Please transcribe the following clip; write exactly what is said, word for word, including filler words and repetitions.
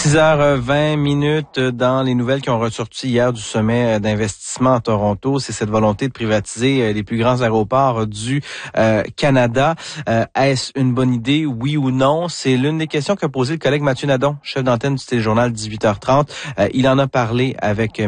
six heures vingt minutes dans les nouvelles qui ont ressorti hier du sommet d'investissement à Toronto. C'est cette volonté de privatiser les plus grands aéroports du euh, Canada. Euh, est-ce une bonne idée, oui ou non? C'est l'une des questions qu'a posé le collègue Mathieu Nadon, chef d'antenne du téléjournal dix-huit heures trente. Euh, il en a parlé avec